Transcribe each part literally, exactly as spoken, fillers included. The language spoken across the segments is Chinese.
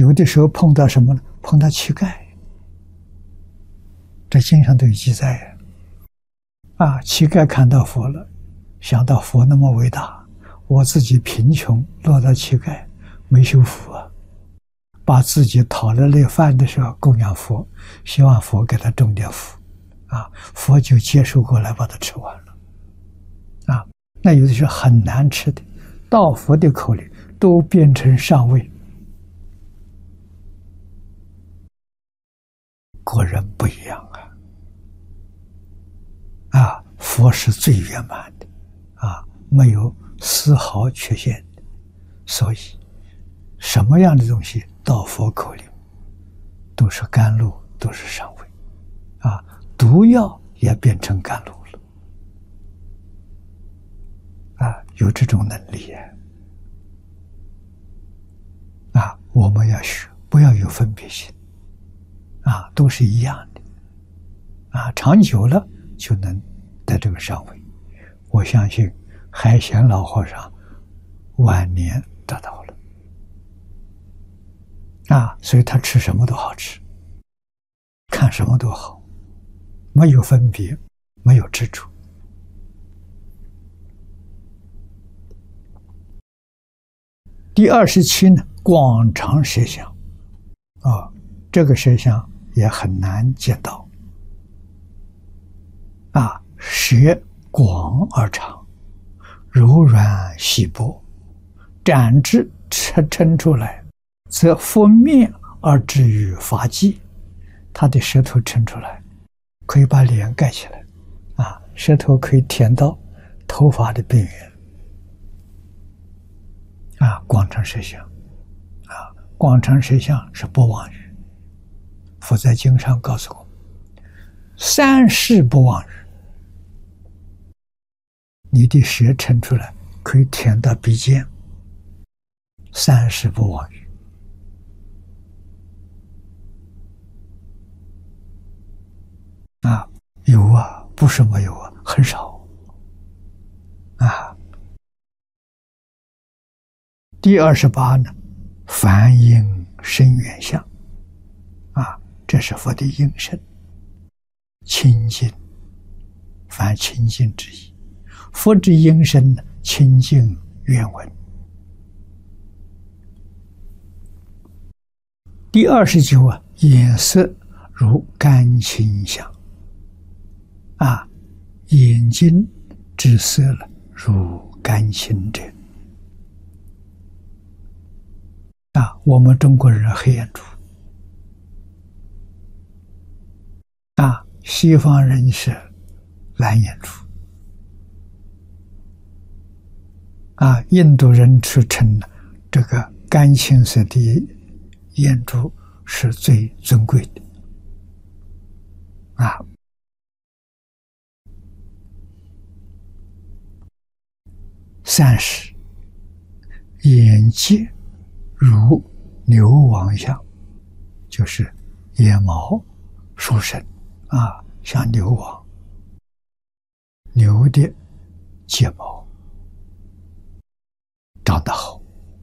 有的时候碰到什么呢？碰到乞丐，这经上都有记载呀。啊，乞丐看到佛了，想到佛那么伟大，我自己贫穷落到乞丐，没修福啊，把自己讨了那饭的时候供养佛，希望佛给他种点福，啊，佛就接受过来把它吃完了。啊，那有的是很难吃的，到佛的口里都变成上味。果然不一样啊！啊，佛是最圆满的，啊，没有丝毫缺陷的，所以什么样的东西到佛口里都是甘露，都是上味，啊，毒药也变成甘露了，啊，有这种能力啊！啊，我们要学，不要有分别心。啊，都是一样的，啊，长久了就能得这个上位。我相信海贤老和尚晚年得到了，啊，所以他吃什么都好吃，看什么都好，没有分别，没有执着。第二十七呢，广长舌相，啊，这个舌相也很难见到，啊，舌广而长，柔软细薄，展之撑撑出来，则覆面而至于发际。他的舌头撑出来，可以把脸盖起来，啊，舌头可以舔到头发的边缘，啊，广长舌相，啊，广长舌相是不妄语。佛在经上告诉我，三世不妄语。你的舌撑出来，可以舔到鼻尖，三世不妄语。啊，有啊，不是没有啊，很少。啊，第二十八呢，梵音声远相，啊。这是佛的音声，清净，凡清净之意。佛之音声呢，清净愿闻。第二十九啊，眼色如甘清香，啊，眼睛之色了，如甘清者。啊，我们中国人黑眼珠。啊，西方人是蓝眼珠，啊，印度人是称这个甘青色的眼珠是最尊贵的，啊，三十眼界如牛王相，就是眼毛疏深。啊，像牛王，牛的睫毛长得好，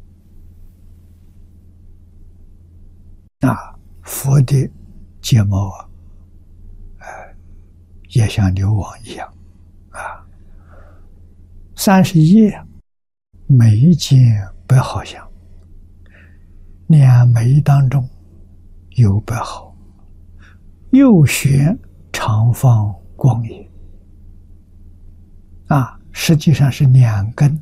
啊，佛的睫毛啊，呃，也像牛王一样，啊，三十一眉间百好相，两眉当中有百好。右旋长放光也，啊，实际上是两根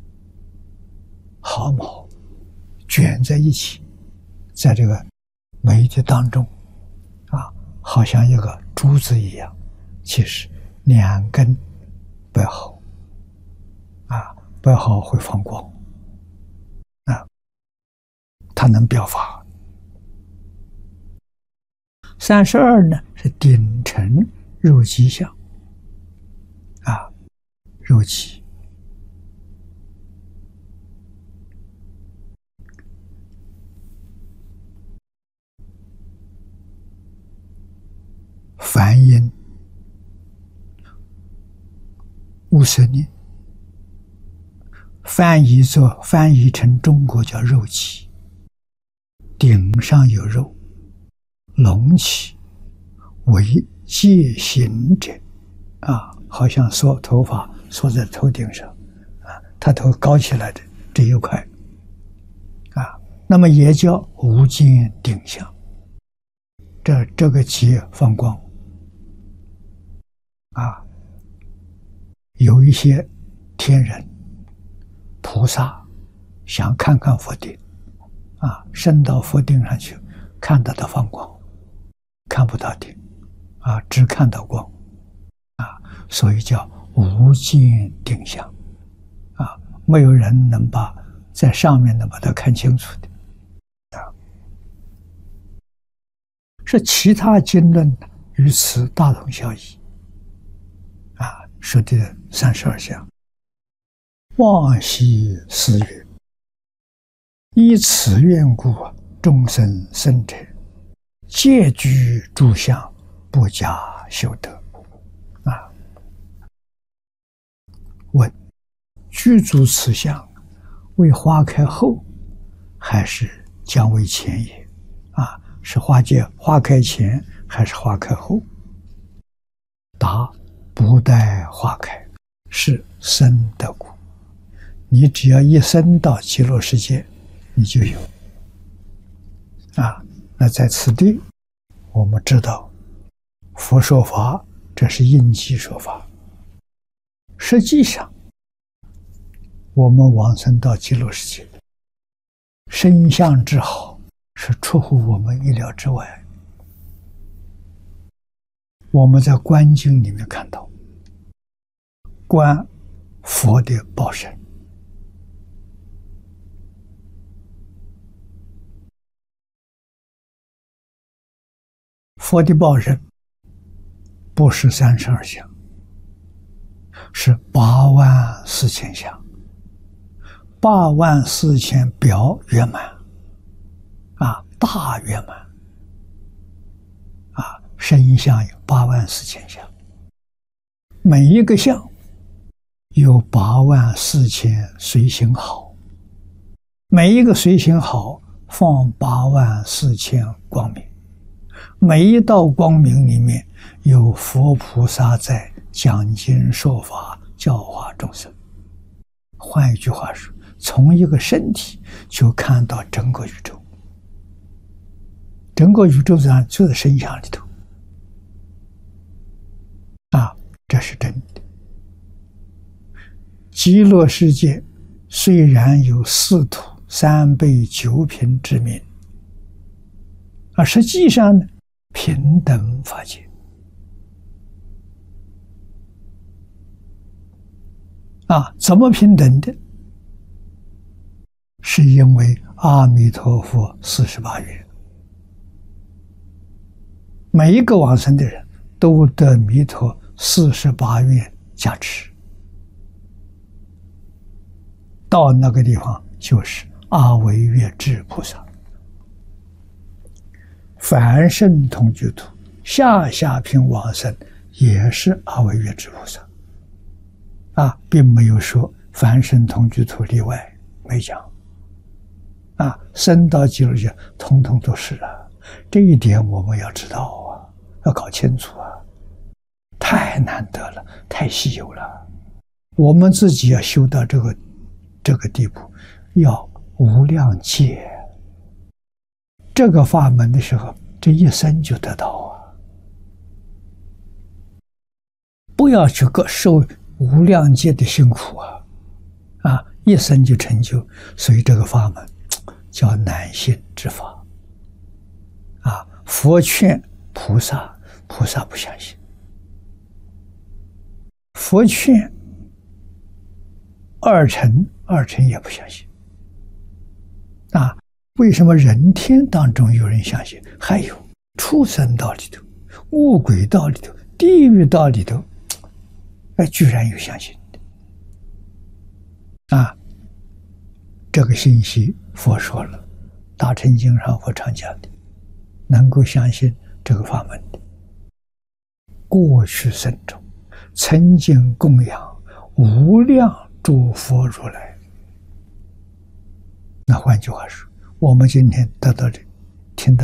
毫毛卷在一起，在这个眉的当中，啊，好像一个珠子一样，其实两根白毫，啊，白毫会放光，啊，它能表法。三十二呢是顶层肉极相，啊，肉极，梵音无色念，翻译作翻译成中国叫肉极， 顶上有肉，隆起为戒行者，啊，好像缩头发缩在头顶上，啊，他头高起来的这一块，啊，那么也叫无间顶相。这这个劫放光，啊，有一些天人、菩萨想看看佛顶，啊，升到佛顶上去，看到它放光，看不到顶，啊，只看到光，啊，所以叫无间顶相，啊，没有人能把在上面能把它看清楚的。是其他经论与此大同小异，啊，说的三十二相。往昔思曰：依此缘故，众生生者，戒居诸相，不假修德。啊，问：具足此相，为花开后，还是将为前也？啊，是花界花开前还是花开后？答：不待花开，是生得故。你只要一生到极乐世界，你就有。啊，那在此地，我们知道，佛说法，这是应机说法。实际上，我们往生到极乐世界，身相之好，是出乎我们意料之外。我们在观经里面看到，观佛的报身，佛的报身不是三十二相，是八万四千相，八万四千表圆满，啊，大圆满，啊，身相有八万四千相，每一个相有八万四千随行好，每一个随行好放八万四千光明，每一道光明里面有佛菩萨在讲经说法，教化众生。换一句话说，从一个身体就看到整个宇宙，整个宇宙上就在身相里头，啊，这是真的。极乐世界虽然有四土三辈九品之名，啊，实际上呢，平等法界。啊，怎么平等的？是因为阿弥陀佛四十八愿，每一个往生的人都得弥陀四十八愿加持，到那个地方就是阿惟越致菩萨。凡圣同居土下下品往生也是阿惟越致菩萨，啊，并没有说凡圣同居土例外，没讲。啊，生到极乐世界，通通都是啊，这一点我们要知道啊，要搞清楚啊，太难得了，太稀有了。我们自己要修到这个这个地步，要无量劫。这个法门的时候，这一生就得到啊，不要去个受无量劫的辛苦啊，啊，一生就成就。所以这个法门叫难信之法，啊，佛劝菩萨，菩萨不相信；佛劝二乘，二乘也不相信。啊，为什么人天当中有人相信？还有畜生道里头、恶鬼道里头、地狱道里头，哎，居然有相信的。啊，这个信息佛说了，大乘经上佛常讲的，能够相信这个法门的，过去生中曾经供养无量诸佛如来。那换句话说，我们今天得到的